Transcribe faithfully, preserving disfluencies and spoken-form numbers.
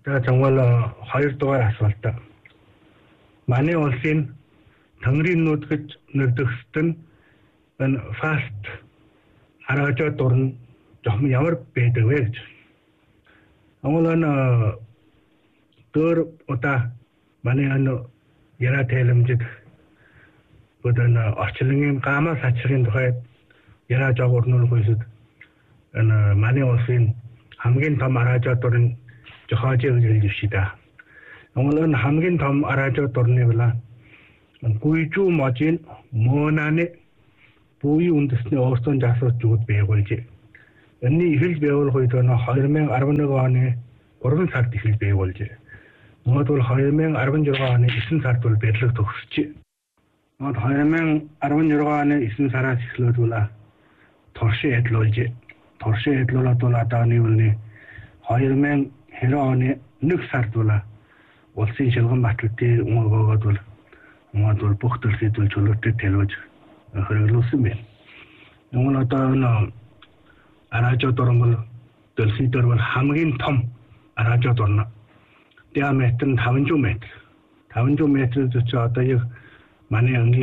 За 정말 хоёрдугаар асуулт. Манай улсын Тэнгэрийн нутагт нэрдэгсдэн энэ фаст араажаа дурн жоохон ямар байдаг вэ гэж. Амгалан дөр удаа манай энэ яра тэлэмжид бүдэн орчлонгийн гамаа сачрын тухай яра жагуурнууд хойсод энэ манай улсын хамгийн том араажаа дурн жохоожиг хэлж шийдэ. Амгалан хамгийн том араажаа дурны бала гүйжүү можин мөнаны буй үндэсний өөртөө засаж зүгд байгуулж. Энэний эхлэл байгуулах үед нь two thousand eleven оны гурван сард эхлэл байгуулж. Модул two thousand sixteen оны nine сард бол барилга төгсөж. Мод two thousand sixteen оны nine сараас эхлээд бол туршин эдлүүлж. Туршин эдлүүлээд бол одооний үений two thousand twenty оны one сард бол улсын шилгэн батлтын өмгөөгд бол модул бүх төрлийн төлөвлөлтөд төлөвлөж хэрэглүүлсэн байна. Нөгөө одоо энэ араажаа дурн бол дэлхийд бол хамгийн том араажаа дурн. Диаметр нь five hundred метр. five hundred метр зөв одоо яг манай